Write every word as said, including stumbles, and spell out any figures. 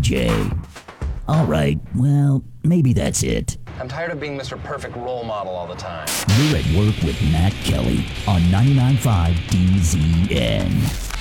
J. Alright, well, maybe that's it. I'm tired of being Mister Perfect role model all the time. You're at work with Matt Kelly on ninety-nine point five D Z N.